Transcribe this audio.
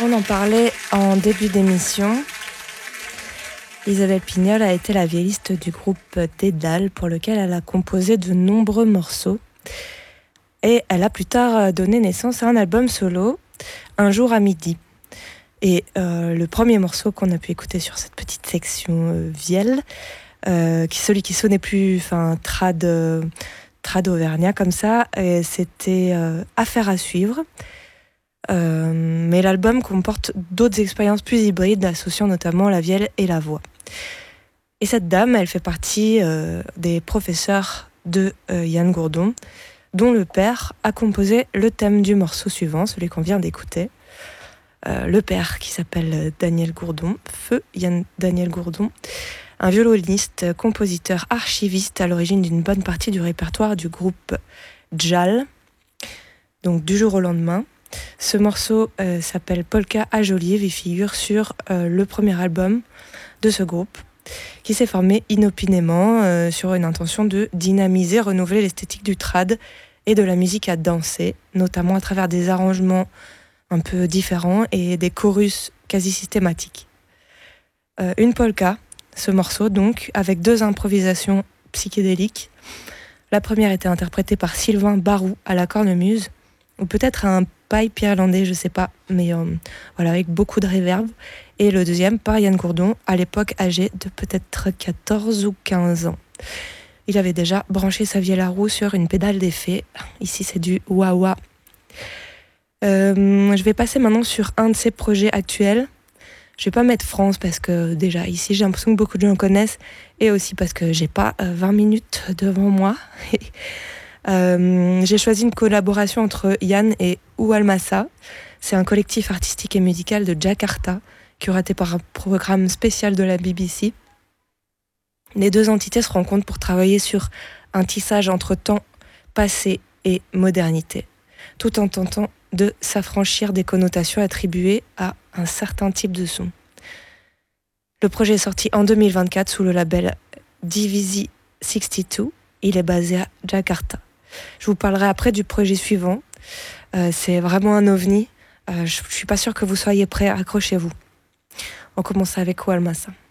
on en parlait en début d'émission, Isabelle Pignol a été la violiste du groupe Dédale pour lequel elle a composé de nombreux morceaux. Et elle a plus tard donné naissance à un album solo, Un jour à midi. Et le premier morceau qu'on a pu écouter sur cette petite section vielle, celui qui sonnait plus trad auvergnat comme ça, et c'était Affaire à suivre. Mais l'album comporte d'autres expériences plus hybrides, associant notamment la vielle et la voix. Et cette dame, elle fait partie des professeurs de Yann Gourdon, dont le père a composé le thème du morceau suivant, celui qu'on vient d'écouter. Le père, qui s'appelle Daniel Gourdon, feu Daniel Gourdon, un violoniste, compositeur, archiviste à l'origine d'une bonne partie du répertoire du groupe Djal, donc du jour au lendemain. Ce morceau s'appelle Polka à Jolive et figure sur le premier album de ce groupe, qui s'est formé inopinément sur une intention de dynamiser, renouveler l'esthétique du trad et de la musique à danser, notamment à travers des arrangements un peu différents et des chorus quasi systématiques. Une polka, ce morceau donc, avec 2 improvisations psychédéliques. La première était interprétée par Sylvain Barou à la cornemuse, ou peut-être un pipe irlandais, je sais pas, mais voilà, avec beaucoup de réverb. Et le deuxième par Yann Gourdon, à l'époque âgé de peut-être 14 ou 15 ans. Il avait déjà branché sa vielle à roue sur une pédale d'effet. Ici, c'est du wah-wah. Je vais passer maintenant sur un de ses projets actuels. Je vais pas mettre France parce que déjà ici j'ai l'impression que beaucoup de gens connaissent, et aussi parce que j'ai pas 20 minutes devant moi. J'ai choisi une collaboration entre Yann et Oualmassa. C'est un collectif artistique et musical de Jakarta, curaté par un programme spécial de la BBC. Les 2 entités se rencontrent pour travailler sur un tissage entre temps passé et modernité, tout en tentant de s'affranchir des connotations attribuées à un certain type de son. Le projet est sorti en 2024 sous le label Divisi 62. Il est basé à Jakarta. Je vous parlerai après du projet suivant. C'est vraiment un ovni. Je suis pas sûre que vous soyez prêts. Accrochez-vous. On commence avec Oualmassa.